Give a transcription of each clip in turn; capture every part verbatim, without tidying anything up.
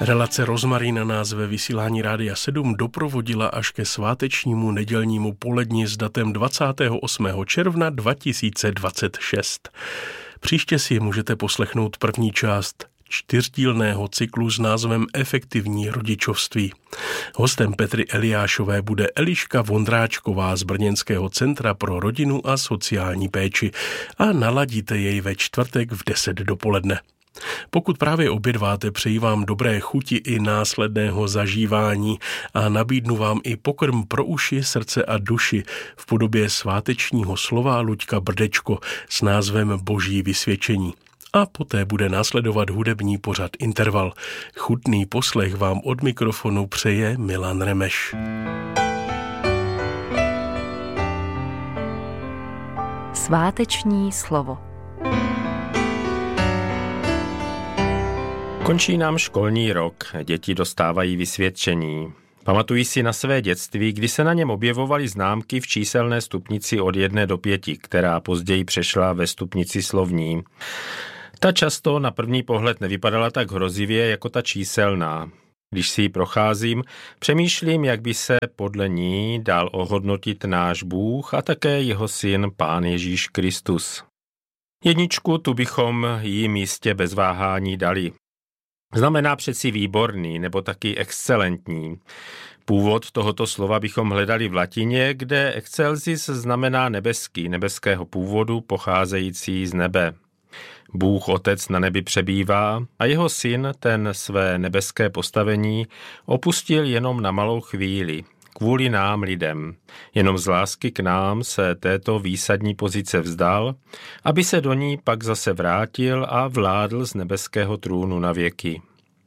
Relace Rozmarína nás ve vysílání Rádia sedm doprovodila až ke svátečnímu nedělnímu poledni s datem dvacátého osmého června dva tisíce dvacet šest. Příště si můžete poslechnout první část čtyřdílného cyklu s názvem Efektivní rodičovství. Hostem Petry Eliášové bude Eliška Vondráčková z Brněnského centra pro rodinu a sociální péči a naladíte jej ve čtvrtek v deset dopoledne. Pokud právě obědváte, přeji vám dobré chuti i následného zažívání a nabídnu vám i pokrm pro uši, srdce a duši v podobě svátečního slova Luďka Brdečko s názvem Boží vysvědčení. A poté bude následovat hudební pořad Interval. Chutný poslech vám od mikrofonu přeje Milan Remeš. Sváteční slovo. Končí nám školní rok, děti dostávají vysvědčení. Pamatuji si na své dětství, kdy se na něm objevovaly známky v číselné stupnici od jedné do pěti, která později přešla ve stupnici slovní. Ta často na první pohled nevypadala tak hrozivě jako ta číselná. Když si ji procházím, přemýšlím, jak by se podle ní dal ohodnotit náš Bůh a také jeho syn Pán Ježíš Kristus. Jedničku tu bychom jim jistě bez váhání dali. Znamená přeci výborný nebo taky excelentní. Původ tohoto slova bychom hledali v latině, kde excelsis znamená nebeský, nebeského původu pocházející z nebe. Bůh Otec na nebi přebývá a jeho syn ten své nebeské postavení opustil jenom na malou chvíli, kvůli nám lidem. Jenom z lásky k nám se této výsadní pozice vzdal, aby se do ní pak zase vrátil a vládl z nebeského trůnu na věky.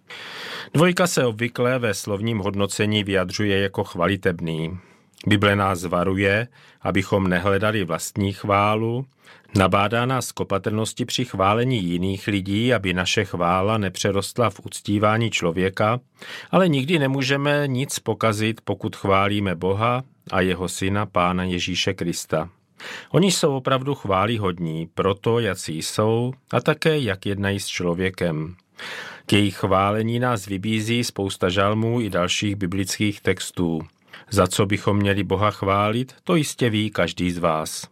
Dvojka se obvykle ve slovním hodnocení vyjadřuje jako chvalitebný. Bible nás varuje, abychom nehledali vlastní chválu, nabádá nás k opatrnosti při chválení jiných lidí, aby naše chvála nepřerostla v uctívání člověka, ale nikdy nemůžeme nic pokazit, pokud chválíme Boha a jeho syna Pána Ježíše Krista. Oni jsou opravdu chvályhodní, proto jací jsou a také jak jednají s člověkem. K jejich chválení nás vybízí spousta žalmů i dalších biblických textů. Za co bychom měli Boha chválit, to jistě ví každý z vás.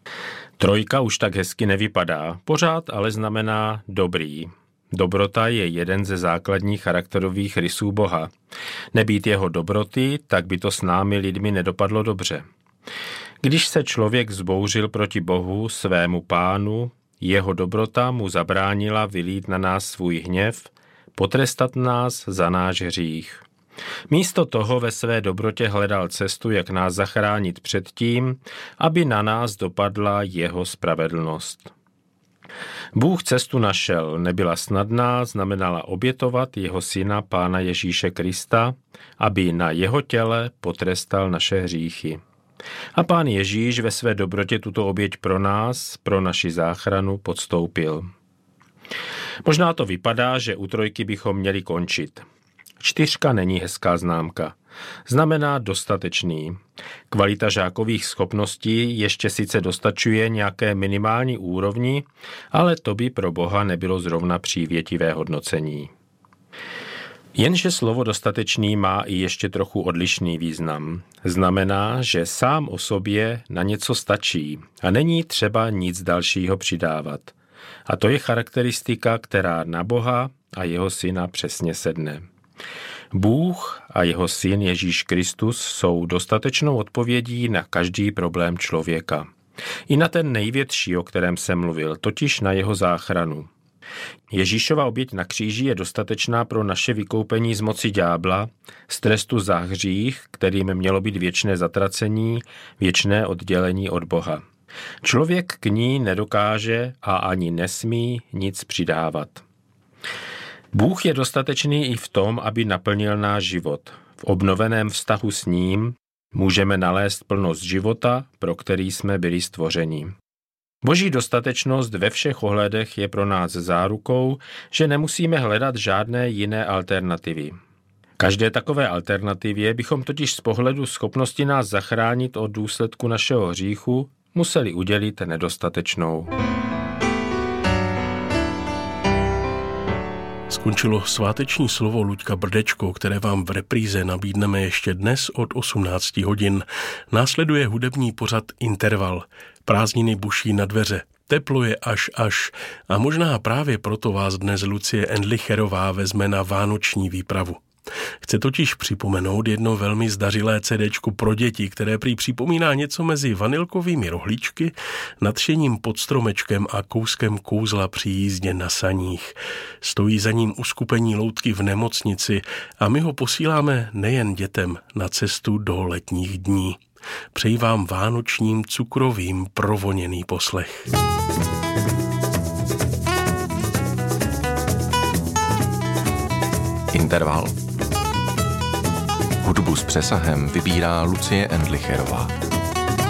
Trojka už tak hezky nevypadá, pořád ale znamená dobrý. Dobrota je jeden ze základních charakterových rysů Boha. Nebýt jeho dobroty, tak by to s námi lidmi nedopadlo dobře. Když se člověk vzbouřil proti Bohu, svému Pánu, jeho dobrota mu zabránila vylít na nás svůj hněv, potrestat nás za náš hřích. Místo toho ve své dobrotě hledal cestu, jak nás zachránit před tím, aby na nás dopadla jeho spravedlnost. Bůh cestu našel, nebyla snadná, znamenala obětovat jeho syna Pána Ježíše Krista, aby na jeho těle potrestal naše hříchy. A Pán Ježíš ve své dobrotě tuto oběť pro nás, pro naši záchranu podstoupil. Možná to vypadá, že u trojky bychom měli končit. Čtyřka není hezká známka. Znamená dostatečný. Kvalita žákových schopností ještě sice dostačuje nějaké minimální úrovni, ale to by pro Boha nebylo zrovna přívětivé hodnocení. Jenže slovo dostatečný má i ještě trochu odlišný význam. Znamená, že sám o sobě na něco stačí a není třeba nic dalšího přidávat. A to je charakteristika, která na Boha a jeho syna přesně sedne. Bůh a jeho syn Ježíš Kristus jsou dostatečnou odpovědí na každý problém člověka. I na ten největší, o kterém jsem mluvil, totiž na jeho záchranu. Ježíšova oběť na kříži je dostatečná pro naše vykoupení z moci ďábla, z trestu za hřích, kterým mělo být věčné zatracení, věčné oddělení od Boha. Člověk k ní nedokáže a ani nesmí nic přidávat. Bůh je dostatečný i v tom, aby naplnil náš život. V obnoveném vztahu s ním můžeme nalézt plnost života, pro který jsme byli stvořeni. Boží dostatečnost ve všech ohledech je pro nás zárukou, že nemusíme hledat žádné jiné alternativy. Každé takové alternativě bychom totiž z pohledu schopnosti nás zachránit od důsledku našeho hříchu museli udělit nedostatečnou. Skončilo sváteční slovo Luďka Brdečko, které vám v repríze nabídneme ještě dnes od osmnáct hodin. Následuje hudební pořad Interval. Prázdniny buší na dveře. Teplo je až až a možná právě proto vás dnes Lucie Endlicherová vezme na vánoční výpravu. Chce totiž připomenout jedno velmi zdařilé CDčko pro děti, které prý připomíná něco mezi vanilkovými rohlíčky, nadšením pod stromečkem a kouskem kouzla při jízdě na saních. Stojí za ním uskupení loutky v nemocnici a my ho posíláme nejen dětem na cestu do letních dní. Přeji vám vánočním cukrovým provoněný poslech. Interval. Hudbu s přesahem vybírá Lucie Endlicherová.